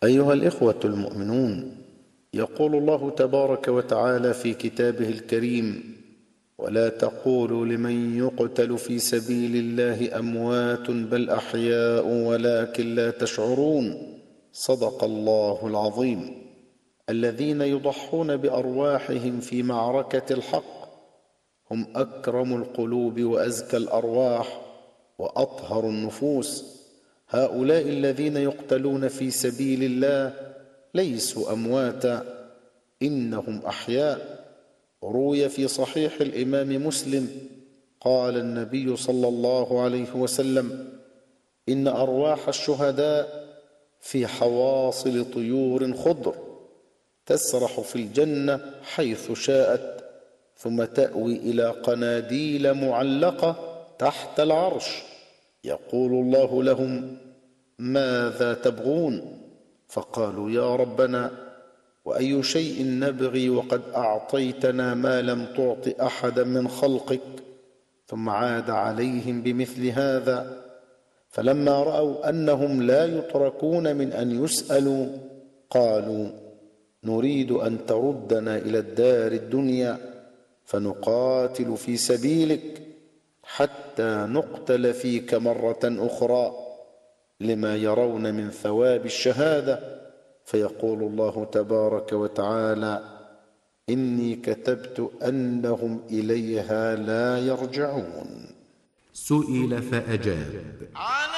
أيها الإخوة المؤمنون، يقول الله تبارك وتعالى في كتابه الكريم: ولا تقولوا لمن يقتل في سبيل الله أموات بل أحياء ولكن لا تشعرون. صدق الله العظيم. الذين يضحون بأرواحهم في معركة الحق هم أكرم القلوب وأزكى الأرواح وأطهر النفوس. هؤلاء الذين يقتلون في سبيل الله ليسوا أمواتا، إنهم أحياء. روي في صحيح الإمام مسلم قال النبي صلى الله عليه وسلم: إن أرواح الشهداء في حواصل طيور خضر تسرح في الجنة حيث شاءت، ثم تأوي إلى قناديل معلقة تحت العرش، يقول الله لهم: ماذا تبغون؟ فقالوا: يا ربنا، وأي شيء نبغي وقد أعطيتنا ما لم تعط أحدا من خلقك؟ ثم عاد عليهم بمثل هذا. فلما رأوا أنهم لا يتركون من أن يسألوا قالوا: نريد أن تردنا إلى الدار الدنيا فنقاتل في سبيلك حتى نقتل فيك مرة أخرى، لما يرون من ثواب الشهادة. فيقول الله تبارك وتعالى: إني كتبت أنهم إليها لا يرجعون. سئل فأجاب: